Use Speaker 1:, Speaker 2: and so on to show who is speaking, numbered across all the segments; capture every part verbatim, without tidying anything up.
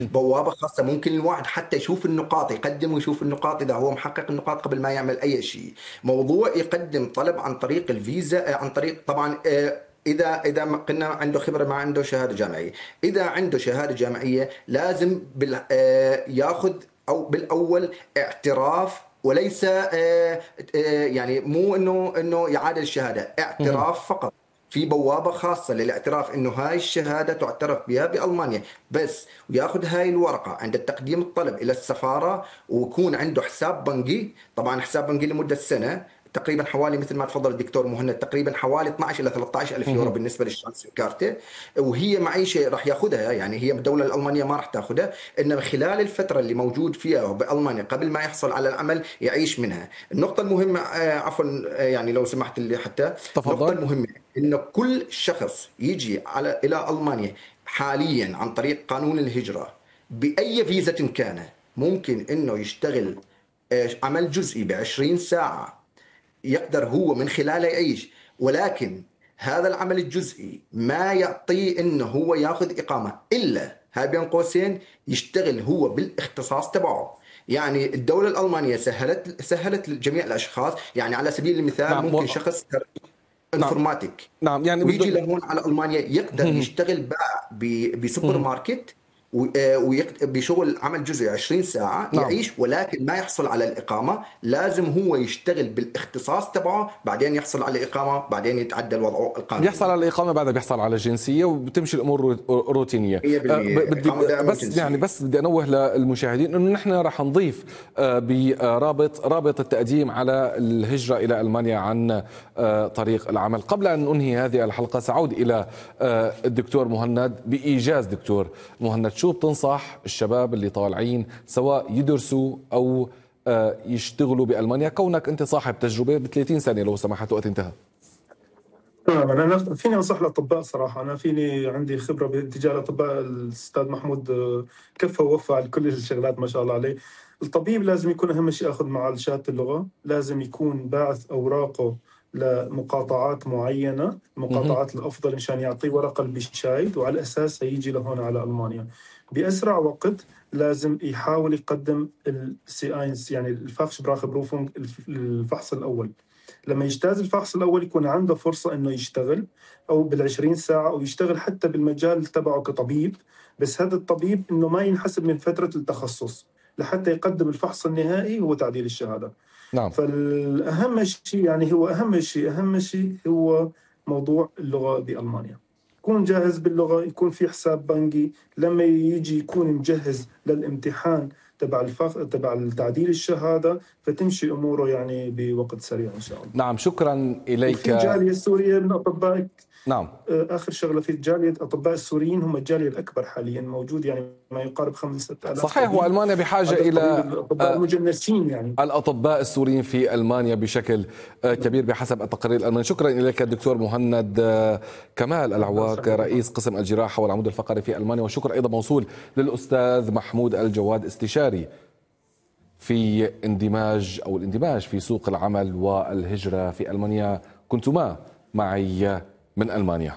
Speaker 1: بوابة خاصة، ممكن الواحد حتى يشوف النقاط، يقدم ويشوف النقاط إذا هو محقق النقاط قبل ما يعمل أي شيء. موضوع يقدم طلب عن طريق الفيزا، عن طريق طبعا آه، إذا إذا ما قلنا عنده خبرة، ما عنده شهادة جامعية. إذا عنده شهادة جامعية لازم بال آه، ياخذ أو بالأول اعتراف، وليس آه، آه، يعني مو انه انه يعادل الشهاده،
Speaker 2: مهم.
Speaker 1: اعتراف فقط. في بوابة خاصة للاعتراف انه هاي الشهادة تعترف بها بألمانيا بس، وياخذ هاي الورقة عند تقديم الطلب إلى السفارة، ويكون عنده حساب بنكي. طبعا حساب بنكي لمدة سنة، تقريبا حوالي مثل ما تفضل الدكتور مهند، تقريبا حوالي اثنعش الى ثلاثطعش الف يورو
Speaker 2: مهم.
Speaker 1: بالنسبه للشانس كارتة. وهي معيشه راح ياخذها، يعني هي الدوله الالمانيه ما راح تاخذها، انما خلال الفتره اللي موجود فيها بالمانيا قبل ما يحصل على العمل يعيش منها. النقطه المهمه آه، عفوا آه، يعني لو سمحت لي حتى، النقطه
Speaker 2: تفضل.
Speaker 1: المهمه انه كل شخص يجي على الى المانيا حاليا عن طريق قانون الهجره باي فيزا كان، ممكن انه يشتغل آه، عمل جزئي ب عشرين ساعه، يقدر هو من خلاله يعيش. ولكن هذا العمل الجزئي ما يعطيه انه هو ياخذ اقامه، الا هاي بين قوسين يشتغل هو بالاختصاص تبعه. يعني الدوله الالمانيه سهلت سهلت لجميع الاشخاص. يعني على سبيل المثال
Speaker 2: نعم
Speaker 1: ممكن
Speaker 2: و...
Speaker 1: شخص
Speaker 2: نعم.
Speaker 1: انفورماتيك
Speaker 2: نعم يعني
Speaker 1: ويجي
Speaker 2: بده.
Speaker 1: لهون على المانيا، يقدر يشتغل بقى ب- بسوبر ماركت، و- آه، ويقت- بشغل عمل جزئي عشرين ساعة
Speaker 2: نعم.
Speaker 1: يعيش، ولكن ما يحصل على الإقامة. لازم هو يشتغل بالاختصاص تبعه، بعدين يحصل على الإقامة، بعدين يتعدل وضعه
Speaker 2: بيحصل
Speaker 1: القانوني.
Speaker 2: على الإقامة، بعدها بيحصل على الجنسية، وبتمشي الأمور رو- روتينية. أه، ب-
Speaker 1: مية بالمية
Speaker 2: بدي
Speaker 1: إقامة دائمة
Speaker 2: بس يعني
Speaker 1: وجنسية.
Speaker 2: بس بدي أنوه للمشاهدين إنه نحن رح نضيف أه، برابط رابط التقديم على الهجرة إلى ألمانيا عن أه، طريق العمل. قبل أن أنهي هذه الحلقة سأعود إلى أه، الدكتور مهند بإيجاز. دكتور مهند، شو بتنصح الشباب اللي طالعين سواء يدرسوا أو أه، يشتغلوا بألمانيا، كونك أنت صاحب تجربة ب ثلاثين سنة لو سمحت، وقت انتهى؟
Speaker 3: تمام. انا نف- فيني انصح الاطباء صراحه. انا فيني عندي خبره باتجاه الاطباء. الاستاذ محمود آه، كفى ووفى على كل الشغلات ما شاء الله عليه. الطبيب لازم يكون اهم شيء ياخذ معه شهاده اللغه، لازم يكون باعث اوراقه لمقاطعات معينه، المقاطعات الافضل مشان يعطيه ورقه بالشايد، وعلى اساسها يجي لهون على المانيا باسرع وقت. لازم يحاول يقدم السي اينس، يعني الفاخش براخ بروفونج، الفحص الاول. لما يجتاز الفحص الأول يكون عنده فرصة إنه يشتغل أو بالعشرين ساعة، أو يشتغل حتى بالمجال تبعه كطبيب. بس هذا الطبيب إنه ما ينحسب من فترة التخصص لحتى يقدم الفحص النهائي هو تعديل الشهادة.
Speaker 2: نعم.
Speaker 3: فالأهم شيء يعني هو أهم شيء أهم شيء هو موضوع اللغة بألمانيا. يكون جاهز باللغة، يكون في حساب بنكي، لما يجي يكون مجهز للامتحان تبع الفخ تبع تعديل الشهادة، فتمشي أموره يعني بوقت سريع إن شاء الله.
Speaker 2: نعم، شكرا إليك.
Speaker 3: وفي جالية سورية من أطباء.
Speaker 2: نعم.
Speaker 3: آخر شغلة، في جالية أطباء السوريين هم الجالية الأكبر حاليا، موجود يعني ما يقارب خمسة آلاف
Speaker 2: صحيح،
Speaker 3: طبيب.
Speaker 2: وألمانيا بحاجة
Speaker 3: عدد طبيب
Speaker 2: إلى
Speaker 3: الأطباء المجنسين يعني.
Speaker 2: الأطباء السوريين في ألمانيا بشكل كبير بحسب التقارير الألمانية. شكرا إليك الدكتور مهند كمال العواق، رئيس قسم الجراحة والعمود الفقري في ألمانيا. وشكر أيضا موصول للأستاذ محمود الجواد، استشاري في اندماج أو الاندماج في سوق العمل والهجرة في ألمانيا. كنتما معي من ألمانيا.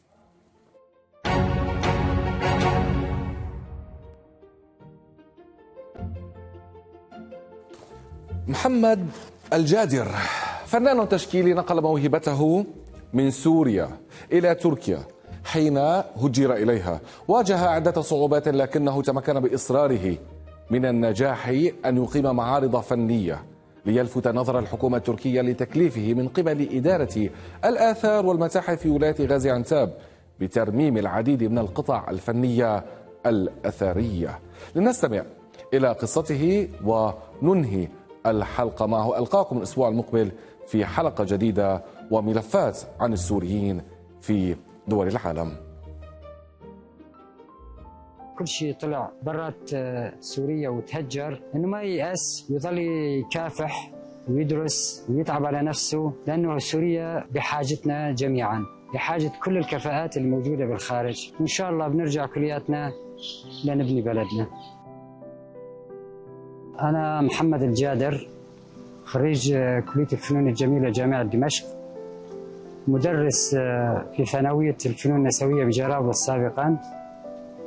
Speaker 2: محمد الجادر، فنان تشكيلي، نقل موهبته من سوريا إلى تركيا حين هجر إليها. واجه عدة صعوبات لكنه تمكن بإصراره من النجاح أن يقيم معارض فنية ليلفت نظر الحكومة التركية لتكليفه من قبل إدارة الآثار والمتاحف في ولاية غازي عنتاب بترميم العديد من القطع الفنية الأثرية. لنستمع إلى قصته وننهي الحلقة معه. ألقاكم الأسبوع المقبل في حلقة جديدة وملفات عن السوريين في دول العالم.
Speaker 4: كل شيء طلع برات سوريا وتهجر، انه ما ييأس ويظل يكافح ويدرس ويتعب على نفسه، لانه سوريا بحاجتنا جميعا، بحاجه كل الكفاءات الموجوده بالخارج. وان شاء الله بنرجع كلياتنا لنبني بلدنا. انا محمد الجادر، خريج كليه الفنون الجميله جامعه دمشق، مدرس في ثانويه الفنون النسويه بجرابه سابقا.